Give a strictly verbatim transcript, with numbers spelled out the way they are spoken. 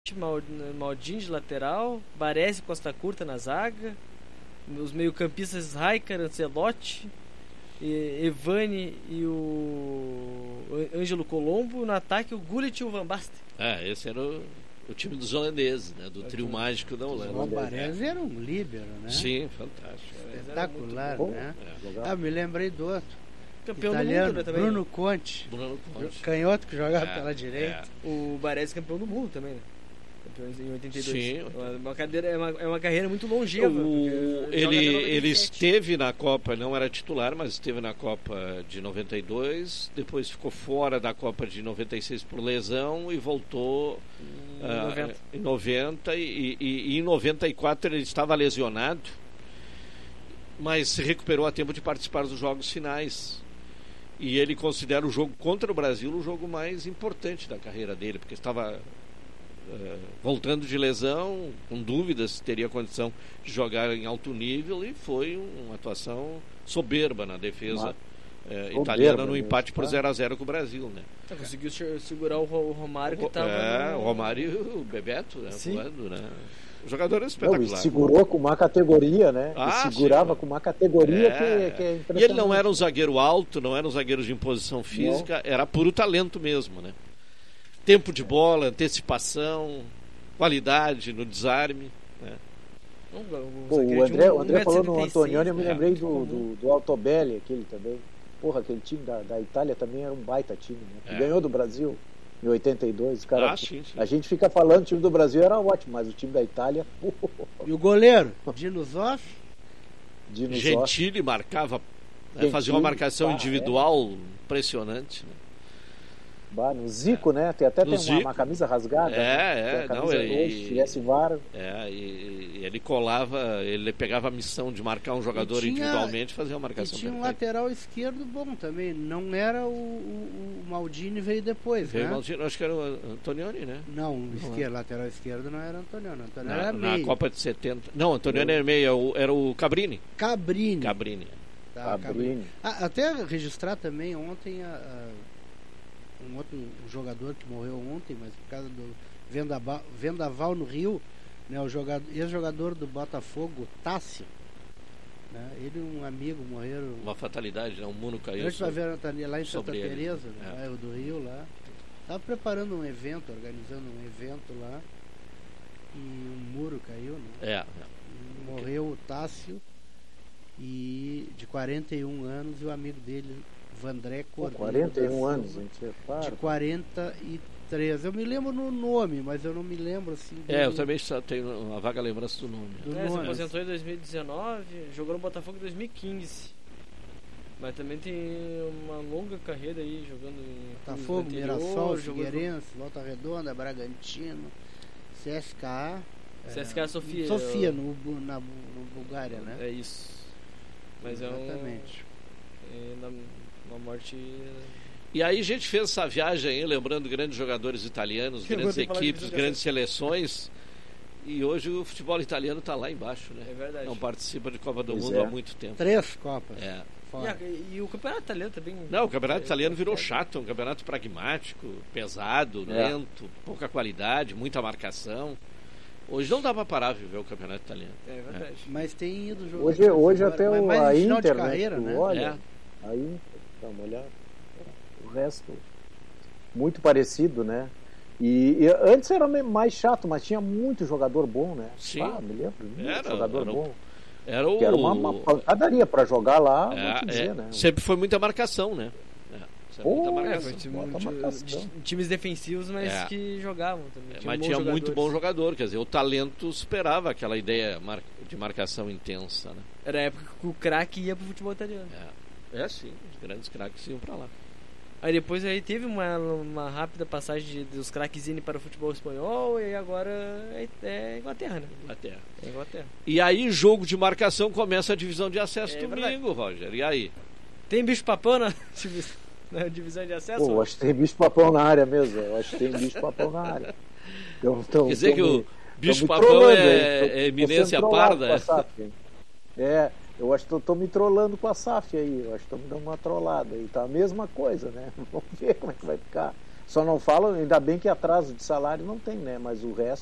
Maldini de lateral, Baresi e Costa Curta na zaga, os meio-campistas Raikar, Ancelotti, Evani e o Ângelo Colombo, no ataque o Gullit e o Van Basten. É, esse era o, o time dos holandeses, né? Do trio mágico da Holanda. O Baresi era um líbero, né? Sim, fantástico. Espetacular, né? É. Ah, me lembrei do outro. Campeão italiano, do mundo, né, também. Bruno Conte. Bruno Conte. Canhoto que jogava É, pela direita. É. O Baresi campeão do mundo também, né? Campeão em oitenta e dois. Sim. Uma, cadeira, é, uma, é uma carreira muito longeva. O, ele, ele esteve na Copa, não era titular, mas esteve na Copa de noventa e dois, depois ficou fora da Copa de noventa e seis por lesão e voltou em uh, noventa, em noventa e, e, e em noventa e quatro ele estava lesionado, mas se recuperou a tempo de participar dos jogos finais. E ele considera o jogo contra o Brasil o jogo mais importante da carreira dele, porque estava uh, voltando de lesão, com dúvidas se teria condição de jogar em alto nível, e foi uma atuação soberba na defesa uh, italiana no empate por zero a zero com o Brasil, né? Então, conseguiu segurar o Romário que estava... É, no... o Romário e o Bebeto, né? Sim. Voando, né? O jogador é espetacular. Não, segurou com uma categoria, né? Ah, ele segurava sim, com uma categoria é. que, que é impressionante. E ele não era um zagueiro alto, não era um zagueiro de imposição física, não. Era puro talento mesmo, né? Tempo de bola, antecipação, qualidade no desarme, né? Pô, o André, o André falou no Antonioni, eu me lembrei do, do, do Altobelli, aquele também. Porra, aquele time da, da Itália também era um baita time, né? É. Ganhou do Brasil em oitenta e dois. Cara, ah, sim, sim. A gente fica falando, o time do Brasil era ótimo, mas o time da Itália... E o goleiro? Dino Zoff? Dino Gentili Zoff. marcava, né, Gentili, fazia uma marcação ah, individual é. impressionante, né? Bah, no Zico, é. né? Tem, até no tem uma, Zico. uma camisa rasgada. É, né? é. Tem a Não, ele, hoje, se tivesse V A R. É, e, e ele colava, ele pegava a missão de marcar um jogador tinha, individualmente e fazia uma marcação e tinha um perfeita. lateral esquerdo bom também. Não era o, o, o Maldini, veio depois, Veio né? Maldini, acho que era o Antonioni, né? Não, não esquerdo, é. lateral esquerdo não era Antonioni. Antonioni Na, era na meio. Copa de setenta. Não, Antonioni era meio, era o, era o Cabrini. Cabrini. Cabrini. Tá, Cabrini. Cabrini. Ah, até registrar também ontem a, a um outro jogador que morreu ontem, mas por causa do vendaval, vendaval no Rio, né, o jogador, ex-jogador do Botafogo, Tássio, né, ele e um amigo morreram. Uma fatalidade, né? Um mundo caiu. A gente vai ver lá em Santa ele. Teresa, É. no bairro do Rio lá. Estava preparando um evento, organizando um evento lá, e um muro caiu, né? É. é. E morreu o Tássio, e de quarenta e um anos, e o amigo dele, Vandré Cordeiro. quarenta e um anos, gente. Para. De quarenta e três. Eu me lembro no nome, mas eu não me lembro assim. Do... É, eu também só tenho uma vaga lembrança do nome. Do é, se nome. aposentou em dois mil e dezenove, jogou no Botafogo em dois mil e quinze. Mas também tem uma longa carreira aí jogando em Botafogo, interior, Mirassol, jogou Figueirense, Volta Redonda, Bragantino, C S K A. C S K A Sofia. Sofia, no, na no Bulgária, né? É isso. Mas Exatamente. é um. É, na, uma morte. E aí a gente fez essa viagem aí, lembrando grandes jogadores italianos, Que grandes equipes, equipes, grandes seleções. E hoje o futebol italiano está lá embaixo, né? É verdade. Não participa de Copa do Pois Mundo é. há muito tempo. Três Copas. É. E, a, e o campeonato italiano também. Não, o campeonato é, italiano virou é, chato, é um campeonato pragmático, pesado, É. lento, pouca qualidade, muita marcação. Hoje não dá para parar de ver o campeonato italiano. É verdade. Mas tem ido jogar. Hoje, hoje até mas o, mais a em final Inter, de carreira, né? né? Tu olha, É. a Inter, dá uma olhada. O resto, muito parecido, né? E, e antes era mais chato, mas tinha muito jogador bom, né? Sim. Ah, me lembro, muito Era, jogador era um- bom. Era o. Que era uma, uma pancadaria para jogar lá, vou É, te dizer, é, né? sempre foi muita marcação, né? É, sempre Oh, muita É, marcação. foi time, Bota time- marcação. ti- times defensivos, mas É. que jogavam também. É, Tinha mas bons tinha muito jogadores. bom jogador, quer dizer, o talento superava aquela ideia mar- de marcação intensa, né? Era a época que o craque ia pro futebol italiano. É, é sim, os grandes craques iam pra lá. Aí depois aí teve uma, uma rápida passagem de, dos craques indo para o futebol espanhol e agora é, é Inglaterra, né? Até. É Inglaterra. E aí, jogo de marcação, começa a divisão de acesso É domingo, Roger. E aí? Tem bicho papão na, divis- na divisão de acesso? Pô, eu acho que tem bicho papão na área mesmo. Eu acho que tem bicho papão na área. Então, então, Quer dizer que me- o bicho tão me papão trollando, é, hein? Tô- é tô eminência sendo trollado parda? com a S A F, hein? É, eu acho que estou me trollando com a S A F aí. Eu acho que estou me dando uma trollada aí. Tá a mesma coisa, né? Vamos ver como é que vai ficar. Só não falam, ainda bem que atraso de salário não tem, né? Mas o resto